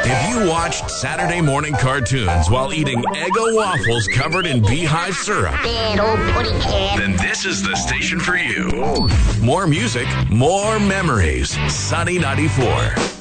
If you watched Saturday morning cartoons while eating Eggo waffles covered in beehive syrup, then this is the station for you. More music, more memories. Sunny 94.